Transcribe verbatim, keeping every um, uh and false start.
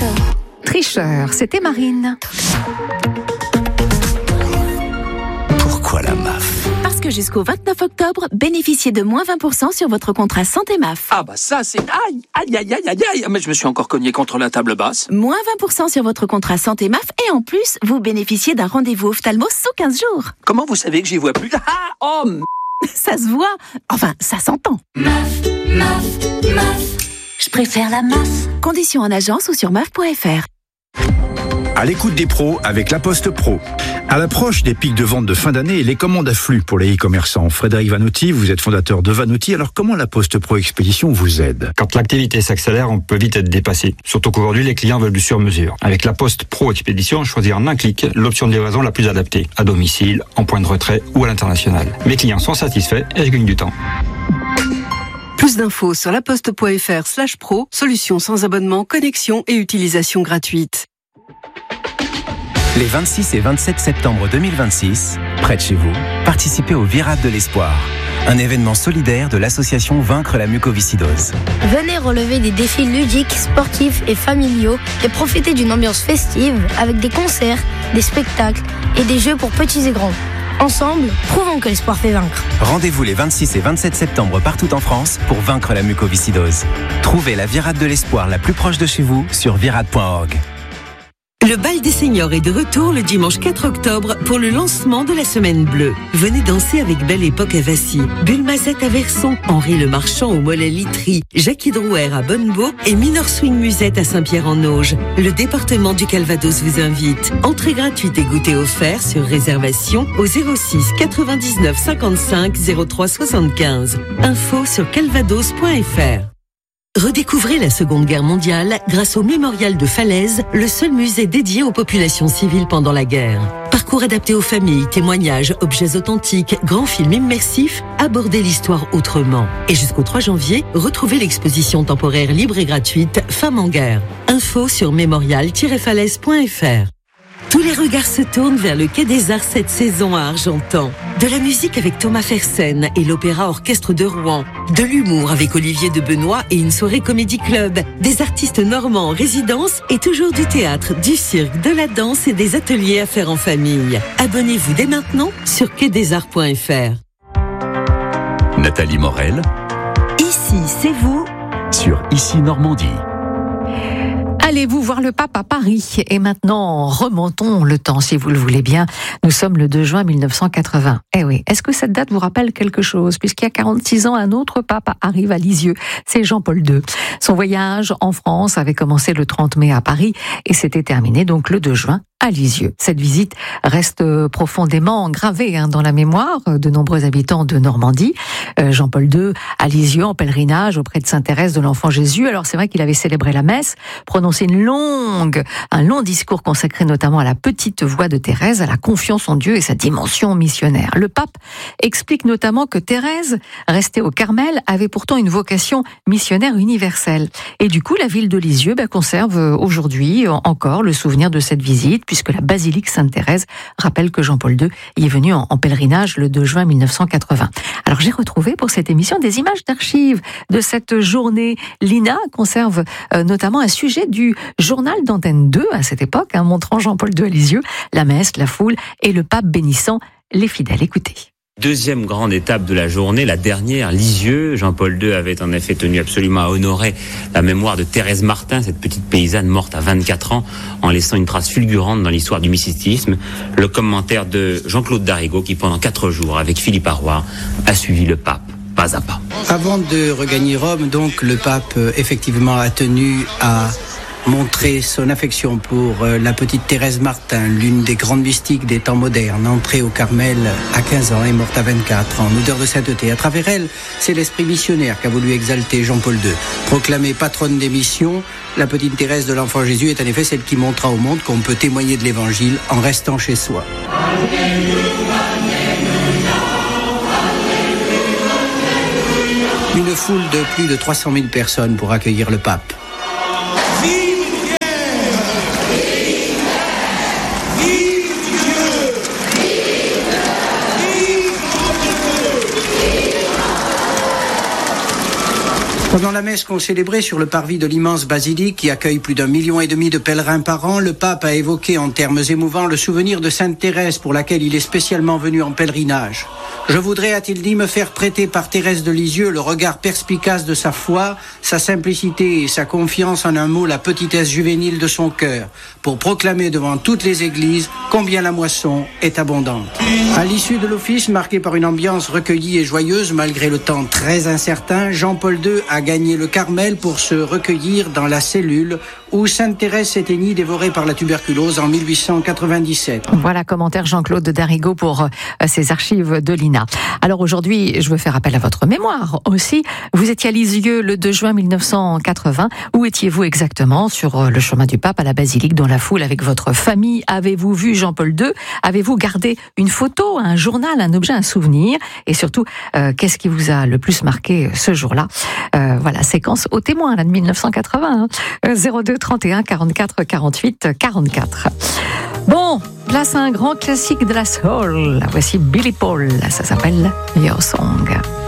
Tricheur, c'était Marine. Pourquoi la M A F ? Parce que jusqu'au vingt-neuf octobre, bénéficiez de moins vingt pour cent sur votre contrat santé M A F. Ah bah ça c'est... Aïe, aïe, aïe, aïe, aïe, aïe. Mais je me suis encore cogné contre la table basse. Moins vingt pour cent sur votre contrat santé M A F et en plus, vous bénéficiez d'un rendez-vous ophtalmo sous quinze jours. Comment vous savez que j'y vois plus ? Ah, oh, m... Ça se voit. Enfin, ça s'entend. M A F, M A F, M A F. Je préfère la M A F. Conditions en agence ou sur M A F point F R. À l'écoute des pros avec La Poste Pro. À l'approche des pics de vente de fin d'année, les commandes affluent pour les e-commerçants. Frédéric Vanotti, vous êtes fondateur de Vanotti. Alors comment La Poste Pro Expédition vous aide ? Quand l'activité s'accélère, on peut vite être dépassé. Surtout qu'aujourd'hui, les clients veulent du sur-mesure. Avec La Poste Pro Expédition, choisir en un clic l'option de livraison la plus adaptée. À domicile, en point de retrait ou à l'international. Mes clients sont satisfaits et je gagne du temps. Plus d'infos sur laposte.fr slash pro, solution sans abonnement, connexion et utilisation gratuite. Les vingt-six et vingt-sept septembre deux mille vingt-six, près de chez vous, participez au Virade de l'Espoir, un événement solidaire de l'association Vaincre la mucoviscidose. Venez relever des défis ludiques, sportifs et familiaux et profiter d'une ambiance festive avec des concerts, des spectacles et des jeux pour petits et grands. Ensemble, prouvons que l'espoir fait vaincre. Rendez-vous les vingt-six et vingt-sept septembre partout en France pour vaincre la mucoviscidose. Trouvez la Virade de l'Espoir la plus proche de chez vous sur virade point org. Le bal des seniors est de retour le dimanche quatre octobre pour le lancement de la Semaine Bleue. Venez danser avec Belle Époque à Vassy, Bulle Mazette à Verson, Henri Le Marchand au Mollet-Litry, Jackie Drouer à Bonnebeau et Minor Swing Musette à Saint-Pierre-en-Auge. Le département du Calvados vous invite. Entrée gratuite et goûter offert sur réservation au zéro six quatre-vingt-dix-neuf cinquante-cinq zéro trois soixante-quinze. Info sur calvados point f r. Redécouvrez la Seconde Guerre mondiale grâce au Mémorial de Falaise, le seul musée dédié aux populations civiles pendant la guerre. Parcours adapté aux familles, témoignages, objets authentiques, grands films immersifs, abordez l'histoire autrement. Et jusqu'au trois janvier, retrouvez l'exposition temporaire libre et gratuite Femmes en guerre. Info sur mémorial tiret falaise point f r. Tous les regards se tournent vers le Quai des Arts cette saison à Argentan. De la musique avec Thomas Fersen et l'Opéra Orchestre de Rouen. De l'humour avec Olivier de Benoît et une soirée comédie club. Des artistes normands en résidence et toujours du théâtre, du cirque, de la danse et des ateliers à faire en famille. Abonnez-vous dès maintenant sur quai des arts point f r. Nathalie Morel. Ici, c'est vous. Sur Ici Normandie. Allez-vous voir le pape à Paris ? Et maintenant, remontons le temps, si vous le voulez bien. Nous sommes le deux juin mille neuf cent quatre-vingts. Eh oui, est-ce que cette date vous rappelle quelque chose ? Puisqu'il y a quarante-six ans, un autre pape arrive à Lisieux. C'est Jean-Paul deux. Son voyage en France avait commencé le trente mai à Paris et s'était terminé donc le deux juin à Lisieux. Cette visite reste profondément gravée hein, dans la mémoire de nombreux habitants de Normandie. Euh, Jean-Paul deux à Lisieux en pèlerinage auprès de Sainte-Thérèse de l'Enfant Jésus. Alors c'est vrai qu'il avait célébré la messe, prononcé une longue, un long discours consacré notamment à la petite voix de Thérèse, à la confiance en Dieu et sa dimension missionnaire. Le pape explique notamment que Thérèse, restée au Carmel, avait pourtant une vocation missionnaire universelle. Et du coup, la ville de Lisieux bah, conserve aujourd'hui encore le souvenir de cette visite, puisque la basilique Sainte-Thérèse rappelle que Jean-Paul deux y est venu en, en pèlerinage le deux juin mille neuf cent quatre-vingts. Alors j'ai retrouvé pour cette émission des images d'archives de cette journée. L'I N A conserve euh, notamment un sujet du journal d'Antenne deux à cette époque, hein, montrant Jean-Paul deux à Lisieux, la messe, la foule et le pape bénissant les fidèles. Écoutez. Deuxième grande étape de la journée, la dernière, Lisieux. Jean-Paul deux avait en effet tenu absolument à honorer la mémoire de Thérèse Martin, cette petite paysanne morte à vingt-quatre ans, en laissant une trace fulgurante dans l'histoire du mysticisme. Le commentaire de Jean-Claude Darigo, qui pendant quatre jours, avec Philippe Arroy, a suivi le pape, pas à pas. Avant de regagner Rome, donc, le pape, effectivement, a tenu à montrer son affection pour euh, la petite Thérèse Martin, l'une des grandes mystiques des temps modernes, entrée au Carmel à quinze ans et morte à vingt-quatre ans, en odeur de sainteté. À travers elle, c'est l'esprit missionnaire qu'a voulu exalter Jean-Paul deux. Proclamée patronne des missions, la petite Thérèse de l'Enfant Jésus est en effet celle qui montra au monde qu'on peut témoigner de l'Évangile en restant chez soi. Une foule de plus de trois cent mille personnes pour accueillir le pape. Pendant la messe qu'on célébrait sur le parvis de l'immense basilique qui accueille plus d'un million et demi de pèlerins par an, le pape a évoqué en termes émouvants le souvenir de Sainte Thérèse pour laquelle il est spécialement venu en pèlerinage. Je voudrais, a-t-il dit, me faire prêter par Thérèse de Lisieux le regard perspicace de sa foi, sa simplicité et sa confiance, en un mot, la petitesse juvénile de son cœur, pour proclamer devant toutes les églises combien la moisson est abondante. À l'issue de l'office, marqué par une ambiance recueillie et joyeuse malgré le temps très incertain, Jean-Paul deux a gagné le Carmel pour se recueillir dans la cellule où Sainte Thérèse s'éteignit dévorée par la tuberculose en mille huit cent quatre-vingt-dix-sept. Voilà, commentaire Jean-Claude Darigo pour euh, ces archives de l'I N A. Alors aujourd'hui, je veux faire appel à votre mémoire aussi. Vous étiez à Lisieux le deux juin mille neuf cent quatre-vingts. Où étiez-vous exactement sur euh, le chemin du Pape à la basilique, dans la foule avec votre famille? Avez-vous vu Jean-Paul deux? Avez-vous gardé une photo, un journal, un objet, un souvenir? Et surtout, euh, qu'est-ce qui vous a le plus marqué ce jour-là? euh, Voilà, séquence au témoin là, de mille neuf cent quatre-vingts. Hein. zéro deux trente et un quarante-quatre quarante-huit quarante-quatre. Bon, place à un grand classique de la soul. Voici Billy Paul, ça s'appelle Your Song.